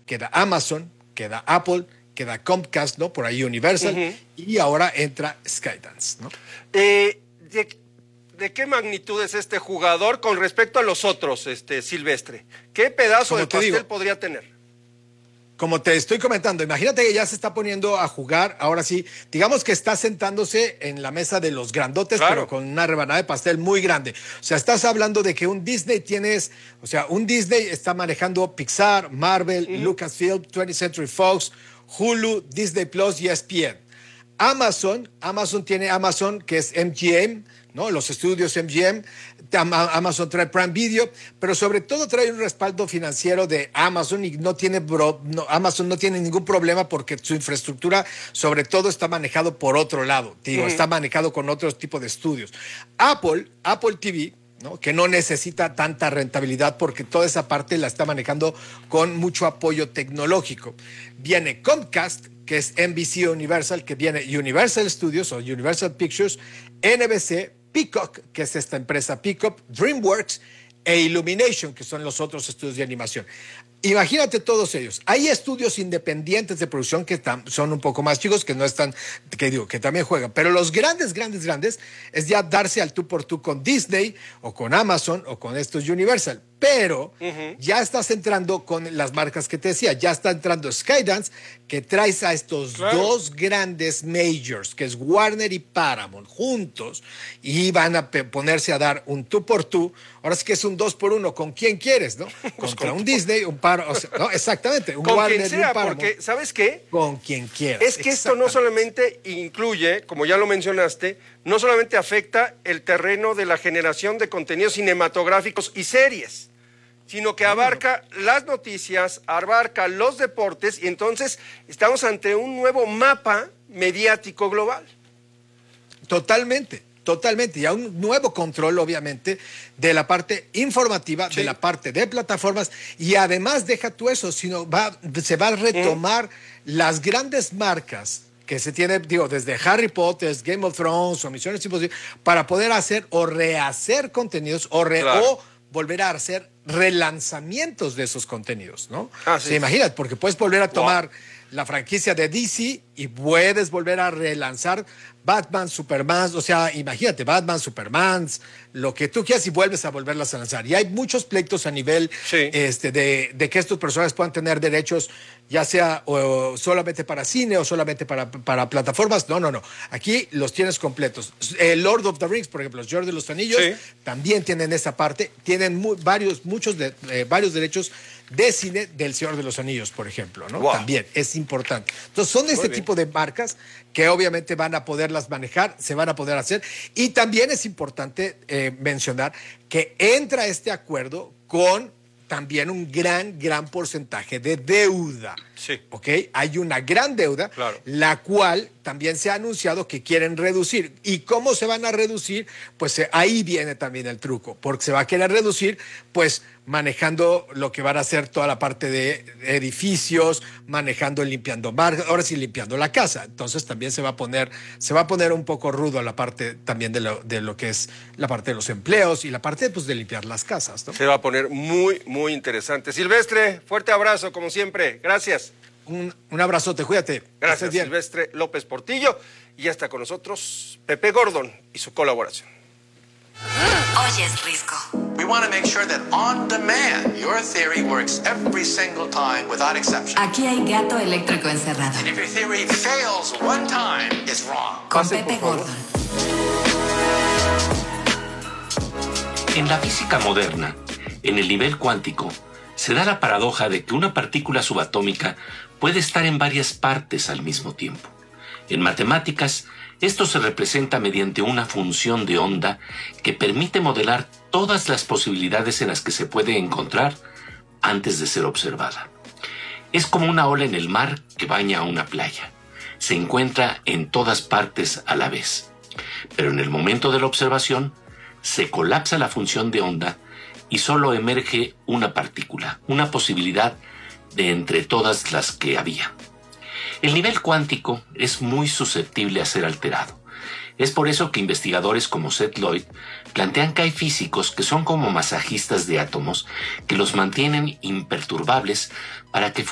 queda Amazon, queda Apple, queda Comcast, ¿no? Por ahí Universal, y ahora entra Skydance, ¿no? ¿De qué magnitud es este jugador con respecto a los otros, Silvestre? ¿Qué pedazo de pastel podría tener? Como te estoy comentando, imagínate que ya se está poniendo a jugar, ahora sí, digamos que está sentándose en la mesa de los grandotes, claro, pero con una rebanada de pastel muy grande. O sea, estás hablando de que un Disney un Disney está manejando Pixar, Marvel, Lucasfilm, 20th Century Fox, Hulu, Disney Plus y ESPN. Amazon tiene Amazon, que es MGM, ¿no? Los estudios MGM. Amazon trae Prime Video, pero sobre todo trae un respaldo financiero de Amazon y Amazon no tiene ningún problema porque su infraestructura sobre todo está manejado por otro lado, está manejado con otro tipo de estudios. Apple TV, ¿no? Que no necesita tanta rentabilidad porque toda esa parte la está manejando con mucho apoyo tecnológico. Viene Comcast, que es NBC Universal, que viene Universal Studios o Universal Pictures, NBC, Peacock, que es esta empresa Peacock, DreamWorks e Illumination, que son los otros estudios de animación. Imagínate todos ellos. Hay estudios independientes de producción que son un poco más chicos, que no están, que también juegan. Pero los grandes es ya darse al tú por tú con Disney o con Amazon o con estos Universal. Pero ya estás entrando con las marcas que te decía. Ya está entrando Skydance, que traes a estos dos grandes majors, que es Warner y Paramount, juntos, y van a ponerse a dar un tú por tú. Ahora sí que es un 2 por 1. ¿Con quién quieres, no? Contra un Disney, un Paramount, no, exactamente. Un con Warner quien sea, y un Paramount. porque, ¿sabes qué? Con quien quieras. Es que esto no solamente incluye, como ya lo mencionaste, no solamente afecta el terreno de la generación de contenidos cinematográficos y series, sino que abarca las noticias, abarca los deportes, y entonces estamos ante un nuevo mapa mediático global. Totalmente. Y a un nuevo control, obviamente, de la parte informativa, de la parte de plataformas, y además deja tú eso, sino se va a retomar las grandes marcas que se tiene, desde Harry Potter, Game of Thrones o Misiones Imposibles, para poder hacer o rehacer contenidos o volver a hacer relanzamientos de esos contenidos, ¿no? ¿Se imaginan? Porque puedes volver a tomar la franquicia de DC y puedes volver a relanzar Batman, Superman, o sea, imagínate, Batman, Superman, lo que tú quieras y vuelves a volverlas a lanzar. Y hay muchos pleitos a nivel de que estos personajes puedan tener derechos, ya sea solamente para cine o solamente para plataformas. No. Aquí los tienes completos. Lord of the Rings, por ejemplo, los Señor de los Anillos, también tienen esa parte, tienen varios derechos de cine del Señor de los Anillos, por ejemplo, ¿no? También es importante. Entonces son este tipo de marcas que obviamente van a poderlas manejar, se van a poder hacer, y también es importante mencionar que entra este acuerdo con también un gran porcentaje de deuda. ¿Ok? Hay una gran deuda, la cual también se ha anunciado que quieren reducir. ¿Y cómo se van a reducir? Pues ahí viene también el truco, porque se va a querer reducir, pues manejando lo que van a hacer toda la parte de edificios, manejando, limpiando ahora sí limpiando la casa. Entonces también se va a poner un poco rudo la parte también de lo que es la parte de los empleos y la parte de limpiar las casas, ¿no? Se va a poner muy interesante. Silvestre, fuerte abrazo como siempre. Gracias. Un abrazote, cuídate. Gracias, Silvestre López Portillo. Y ya está con nosotros Pepe Gordon y su colaboración. Oyes Risco. We want to make sure that on demand your theory works every single time without exception. Aquí hay gato eléctrico encerrado. And if your theory fails one time, it's wrong. Con Pepe Gordon. En la física moderna, en el nivel cuántico, se da la paradoja de que una partícula subatómica puede estar en varias partes al mismo tiempo. En matemáticas, esto se representa mediante una función de onda que permite modelar todas las posibilidades en las que se puede encontrar antes de ser observada. Es como una ola en el mar que baña a una playa. Se encuentra en todas partes a la vez. Pero en el momento de la observación, se colapsa la función de onda y solo emerge una partícula, una posibilidad de entre todas las que había. El nivel cuántico es muy susceptible a ser alterado. Es por eso que investigadores como Seth Lloyd plantean que hay físicos que son como masajistas de átomos que los mantienen imperturbables para que